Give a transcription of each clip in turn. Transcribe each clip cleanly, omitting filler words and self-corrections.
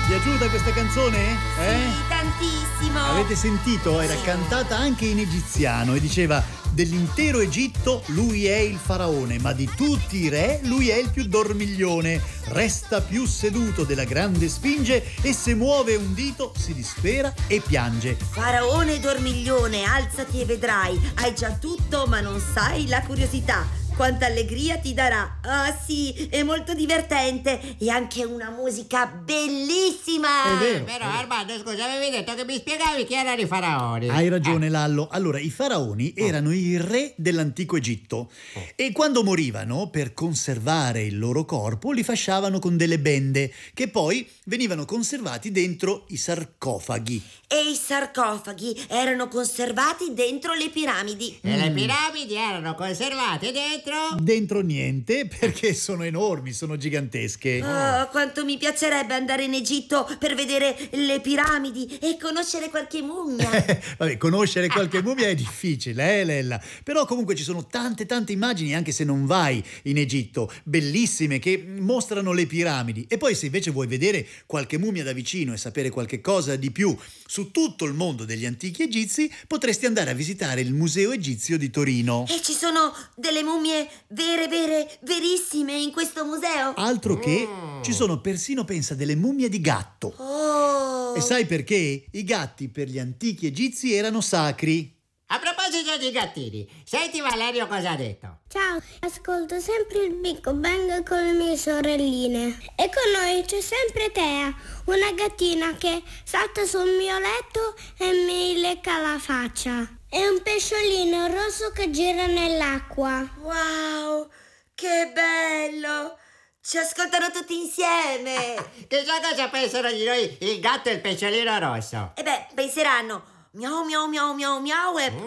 Piaciuta questa canzone? Sì, tantissimo. Avete sentito? Era cantata anche in egiziano e diceva: dell'intero Egitto lui è il faraone, ma di tutti i re lui è il più dormiglione. Resta più seduto della grande sfinge e se muove un dito si dispera e piange. Faraone dormiglione, alzati e vedrai. Hai già tutto, ma non sai la curiosità. Quanta allegria ti darà. Ah sì, è molto divertente e anche una musica bellissima. È vero. Però Armando, scusa, avevi detto che mi spiegavi chi erano i faraoni. Hai ragione, Lallo. Allora, i faraoni erano i re dell'antico Egitto e quando morivano, per conservare il loro corpo, li fasciavano con delle bende che poi venivano conservati dentro i sarcofagi. E i sarcofagi erano conservati dentro le piramidi. E le piramidi erano conservate dentro. Dentro niente, perché sono enormi, sono gigantesche. Oh, quanto mi piacerebbe andare in Egitto per vedere le piramidi e conoscere qualche mummia. Vabbè, conoscere qualche mummia è difficile, Lella? Però comunque ci sono tante immagini, anche se non vai in Egitto, bellissime, che mostrano le piramidi. E poi se invece vuoi vedere qualche mummia da vicino e sapere qualche cosa di più su tutto il mondo degli antichi egizi, potresti andare a visitare il Museo Egizio di Torino. E ci sono delle mummie vere, verissime in questo museo. Altro che, ci sono persino, pensa, delle mummie di gatto. Oh. E sai perché? I gatti per gli antichi egizi erano sacri. A proposito di gattini, senti Valerio cosa ha detto. Ciao, ascolto sempre il Big Bang con le mie sorelline. E con noi c'è sempre Tea, una gattina che salta sul mio letto e mi lecca la faccia. E un pesciolino rosso che gira nell'acqua. Wow, che bello! Ci ascoltano tutti insieme. Chissà cosa pensano di noi il gatto e il pesciolino rosso. E beh, penseranno miau miau miau miau miau e...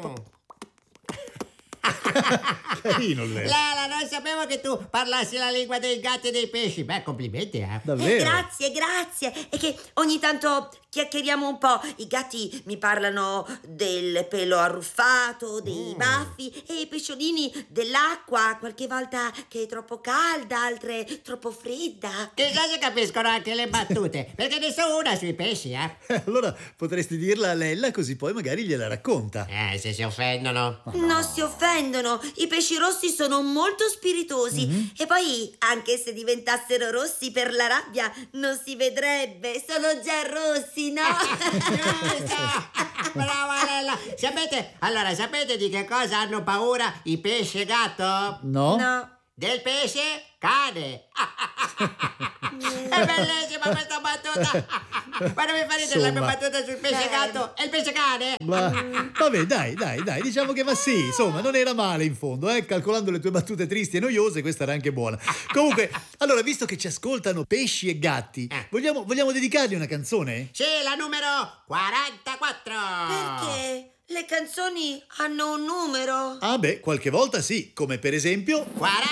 Carino lei. Lala, non sapevo che tu parlassi la lingua dei gatti e dei pesci. Beh, complimenti, eh. Davvero? Grazie. E che ogni tanto chiacchieriamo un po'. I gatti mi parlano del pelo arruffato, dei baffi e i pesciolini dell'acqua, qualche volta che è troppo calda, altre troppo fredda. Chissà se capiscono anche le battute, perché ne so una sui pesci, eh. Allora potresti dirla a Lella, così poi magari gliela racconta. Se si offendono. Non si offendono, i pesci rossi sono molto spiritosi e poi anche se diventassero rossi per la rabbia non si vedrebbe, sono già rossi, no? Brava Lella. Sapete di che cosa hanno paura i pesci e gatto? No? No. Del pesce cane. È bellissima questa battuta. Ma non mi fa ridere la mia Insomma. battuta sul pesce gatto e il pesce cane? Vabbè, dai, diciamo che va sì, insomma, non era male in fondo, calcolando le tue battute tristi e noiose, questa era anche buona. Comunque, allora, visto che ci ascoltano pesci e gatti, vogliamo dedicargli una canzone? Sì, la numero 44. Perché le canzoni hanno un numero? Ah beh, qualche volta sì, come per esempio... 40